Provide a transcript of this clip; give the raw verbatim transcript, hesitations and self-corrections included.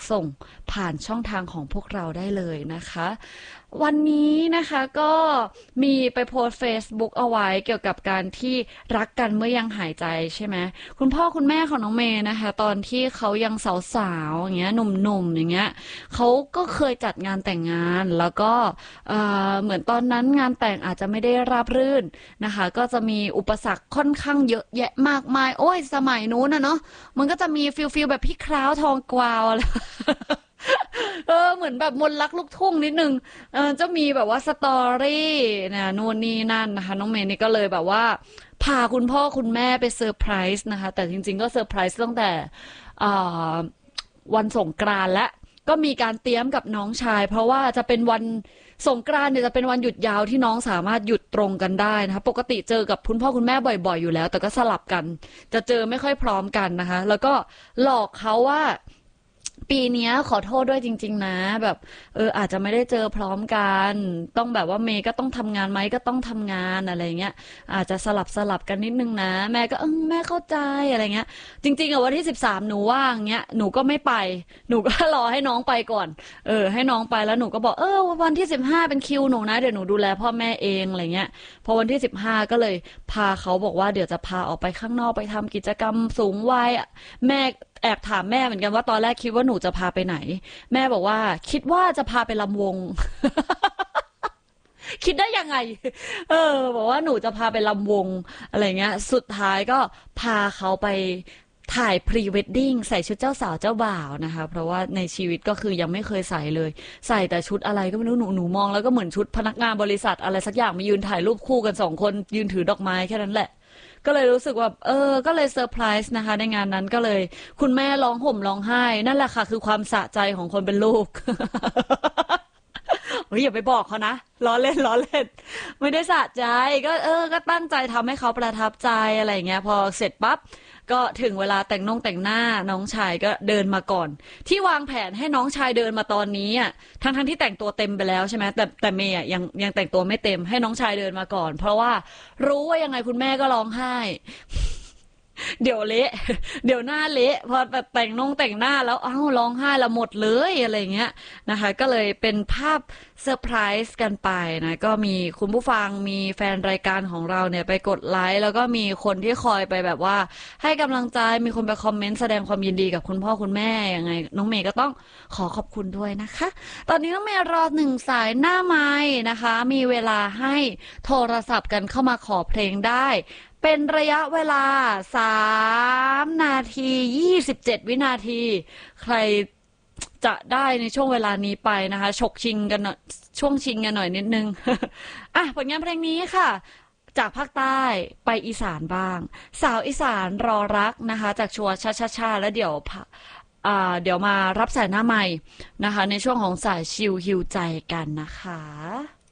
ส่งผ่านช่องทางของพวกเราได้เลยนะคะวันนี้นะคะก็มีไปโพสต์ Facebook เอาไว้เกี่ยวกับการที่รักกันเมื่อยังหายใจใช่ไหมคุณพ่อคุณแม่ของน้องเมย์นะคะตอนที่เขายังสาวๆอย่างเงี้ยหนุ่มๆอย่างเงี้ยเขาก็เคยจัดงานแต่งงานแล้วก็เอ่อเหมือนตอนนั้นงานแต่งอาจจะไม่ได้ราบรื่นนะคะก็จะมีอุปสรรคค่อนข้างเยอะแยะมากมายโอ้ยสมัยนู้นนะเนาะมันก็จะมีฟิลฟิลแบบพี่คร้าวทองกวาวอะไร เออเหมือนแบบมนต์รักลูกทุ่งนิดนึงเออจะมีแบบว่าสตอรี่นะนู่นนี่นั่นนะคะน้องเมย์นี่ก็เลยแบบว่าพาคุณพ่อคุณแม่ไปเซอร์ไพรส์นะคะแต่จริงๆก็เซอร์ไพรส์ตั้งแต่วันสงกรานต์และก็มีการเตรียมกับน้องชายเพราะว่าจะเป็นวันสงกรานต์เนี่ยจะเป็นวันหยุดยาวที่น้องสามารถหยุดตรงกันได้นะคะปกติเจอกับคุณพ่อคุณแม่บ่อยๆอยู่แล้วแต่ก็สลับกันจะเจอไม่ค่อยพร้อมกันนะคะแล้วก็หลอกเขาว่าปีนี้ขอโทษด้วยจริงๆนะแบบเอออาจจะไม่ได้เจอพร้อมกันต้องแบบว่าเมย์ก็ต้องทำงานไหมก็ต้องทำงานอะไรเงี้ยอาจจะสลับสลับกันนิดนึงนะแม่ก็เออแม่เข้าใจอะไรเงี้ยจริงๆอะวันที่สิบสามหนูว่างเงี้ยหนูก็ไม่ไปหนูก็รอให้น้องไปก่อนเออให้น้องไปแล้วหนูก็บอกเออวันที่สิบห้าเป็นคิวหนูนะเดี๋ยวหนูดูแลพ่อแม่เองอะไรเงี้ยพอวันที่สิบห้าก็เลยพาเขาบอกว่าเดี๋ยวจะพาออกไปข้างนอกไปทำกิจกรรมสูงวัยแม่แอบถามแม่เหมือนกันว่าตอนแรกคิดว่าหนูจะพาไปไหนแม่บอกว่าคิดว่าจะพาไปลำวง คิดได้ยังไงเออบอกว่าหนูจะพาไปลำวงอะไรเงี้ยสุดท้ายก็พาเขาไปถ่ายพรีเวดดิ้งใส่ชุดเจ้าสาวเจ้าบ่าวนะคะเพราะว่าในชีวิตก็คือยังไม่เคยใส่เลยใส่แต่ชุดอะไรก็ไม่รู้หนูหนูมองแล้วก็เหมือนชุดพนักงานบริษัทอะไรสักอย่างมายืนถ่ายรูปคู่กันสองคนยืนถือดอกไม้แค่นั้นแหละก็เลยรู้สึกว่าเออก็เลยเซอร์ไพรส์นะคะในงานนั้นก็เลยคุณแม่ร้องห่มร้องไห้นั่นแหละค่ะคือความสะใจของคนเป็นลูก เฮ้ยอย่าไปบอกเขานะล้อเล่นล้อเล่นไม่ได้สะใจก็เออก็ตั้งใจทำให้เขาประทับใจอะไรเงี้ยพอเสร็จปั๊บก็ถึงเวลาแต่งนงแต่งหน้าน้องชายก็เดินมาก่อนที่วางแผนให้น้องชายเดินมาตอนนี้อ่ะทั้งทั้งที่แต่งตัวเต็มไปแล้วใช่ไหมแต่แต่เมย์อ่ะยังยังแต่งตัวไม่เต็มให้น้องชายเดินมาก่อนเพราะว่ารู้ว่ายังไงคุณแม่ก็ร้องไห้ เดี๋ยวเละเดี๋ยวหน้าเละพอแบบแต่งนงแต่งหน้าแล้วอ้าวร้องไห้ละหมดเลยอะไรเงี้ยนะคะก็เลยเป็นภาพเซอร์ไพรส์กันไปนะก็มีคุณผู้ฟังมีแฟนรายการของเราเนี่ยไปกดไลค์แล้วก็มีคนที่คอยไปแบบว่าให้กำลังใจมีคนไปคอมเมนต์แสดงความยินดีกับคุณพ่อคุณแม่ยังไงน้องเมย์ก็ต้องขอขอบคุณด้วยนะคะตอนนี้น้องเมย์รอหนึ่งสายหน้าไม้นะคะมีเวลาให้โทรศัพท์กันเข้ามาขอเพลงได้เป็นระยะเวลาสามนาทียี่สิบเจ็ดวินาทีใครจะได้ในช่วงเวลานี้ไปนะคะฉกชิงกันหน่อยช่วงชิงกันหน่อยนิดนึง อ่ะผลงานเพลงนี้ค่ะจากภาคใต้ไปอีสานบ้างสาวอีสานรอรักนะคะจากชัวชาชาชาแล้วเดี๋ยวอ่าเดี๋ยวมารับสายหน้าใหม่นะคะในช่วงของสายชิลฮิวใจกันนะคะ